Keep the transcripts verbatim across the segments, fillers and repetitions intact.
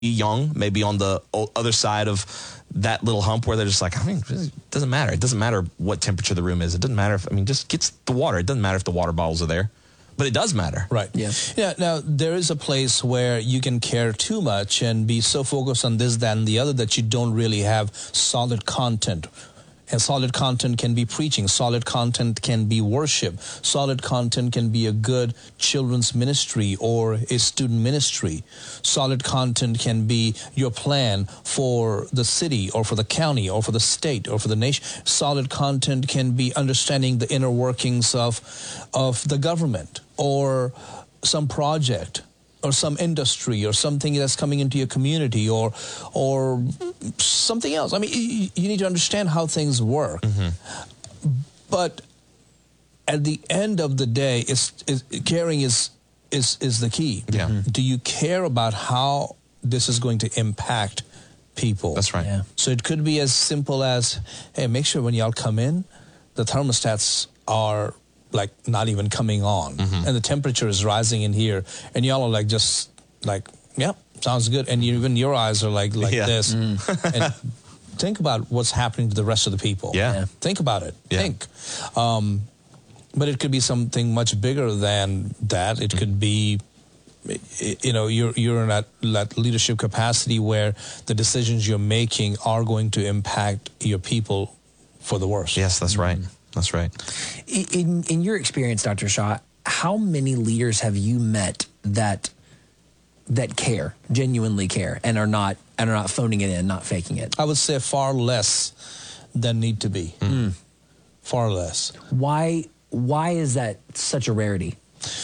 young, maybe on the other side of that little hump where they're just like, I mean, it doesn't matter. It doesn't matter what temperature the room is. It doesn't matter if, I mean, just gets the water. It doesn't matter if the water bottles are there. But it does matter. Right. Yeah. Yeah. Now, there is a place where you can care too much and be so focused on this, that, and the other that you don't really have solid content. And solid content can be preaching. Solid content can be worship. Solid content can be a good children's ministry or a student ministry. Solid content can be your plan for the city or for the county or for the state or for the nation. Solid content can be understanding the inner workings of, of the government or some project or some industry or something that's coming into your community or or something else. I mean, you, you need to understand how things work. Mm-hmm. But at the end of the day, it's, it's, caring is, is, is the key. Yeah. Mm-hmm. Do you care about how this is going to impact people? That's right. Yeah. So it could be as simple as, hey, make sure when y'all come in, the thermostats are like not even coming on, mm-hmm. and the temperature is rising in here, and y'all are like just like, yeah, sounds good, and you, even your eyes are like like yeah. this. Mm. And think about what's happening to the rest of the people. Yeah, yeah. Think about it. Yeah. Think, um, but it could be something much bigger than that. It mm-hmm. could be, you know, you're you're in that, that leadership capacity where the decisions you're making are going to impact your people for the worse. Yes, that's right. Mm-hmm. That's right. In in your experience, Doctor Shah, how many leaders have you met that that care, genuinely care, and are not and are not phoning it in, not faking it? I would say far less than need to be. Mm. Far less. Why why is that such a rarity?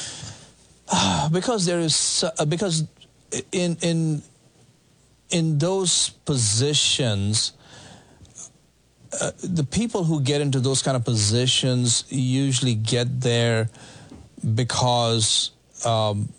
Uh, because there is uh, because in in in those positions. Uh, the people who get into those kind of positions usually get there because um,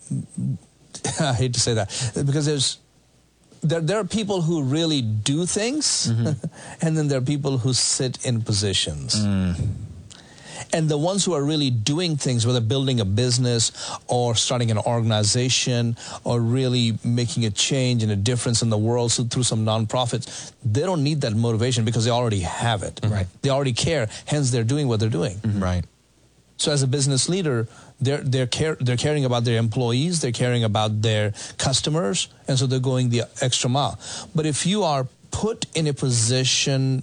I hate to say that, because there's there there are people who really do things, mm-hmm. and then there are people who sit in positions. Mm. And the ones who are really doing things, whether building a business or starting an organization or really making a change and a difference in the world so through some nonprofits, they don't need that motivation because they already have it. Mm-hmm. Right? They already care. Hence, they're doing what they're doing. Mm-hmm. Right. So, as a business leader, they're they're care they're caring about their employees, they're caring about their customers, and so they're going the extra mile. But if you are put in a position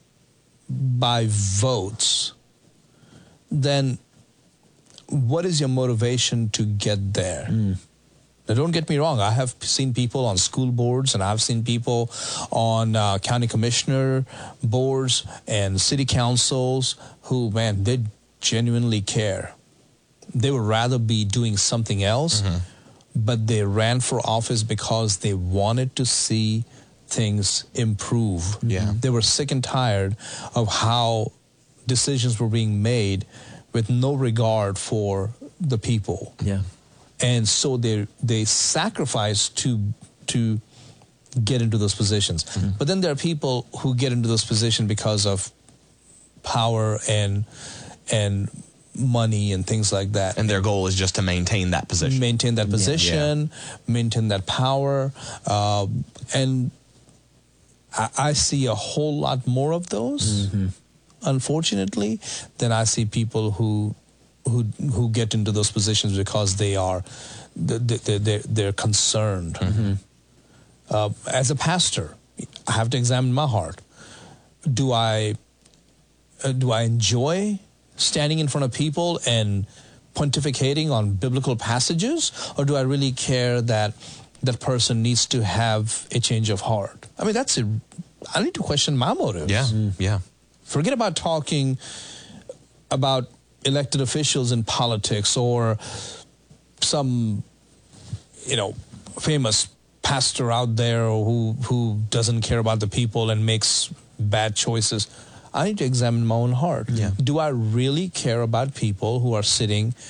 by votes, then what is your motivation to get there? Mm. Now, don't get me wrong. I have seen people on school boards, and I've seen people on uh, county commissioner boards and city councils who, man, they genuinely care. They would rather be doing something else, mm-hmm. but they ran for office because they wanted to see things improve. Yeah. They were sick and tired of how decisions were being made with no regard for the people. Yeah. And so they they sacrifice to to get into those positions. Mm-hmm. But then there are people who get into those positions because of power and and money and things like that. And their goal is just to maintain that position. Maintain that position, yeah. maintain that power. Uh, and I, I see a whole lot more of those. Mm-hmm. Unfortunately, then I see people who who who get into those positions because they are they they they're concerned. Mm-hmm. Uh, as a pastor, I have to examine my heart. Do I uh, do I enjoy standing in front of people and pontificating on biblical passages, or do I really care that that person needs to have a change of heart? I mean, that's a. I need to question my motives. Yeah, mm. yeah. Forget about talking about elected officials in politics or some, you know, famous pastor out there who who doesn't care about the people and makes bad choices. I need to examine my own heart. Yeah. Do I really care about people who are sitting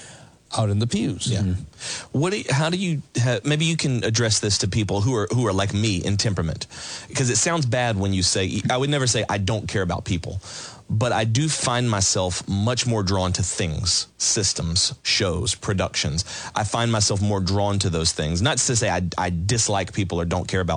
out in the pews. Yeah. Mm-hmm. What? Do you, how do you? Ha, maybe you can address this to people who are who are like me in temperament, because it sounds bad when you say. I would never say I don't care about people, but I do find myself much more drawn to things, systems, shows, productions. I find myself more drawn to those things. Not to say I I dislike people or don't care about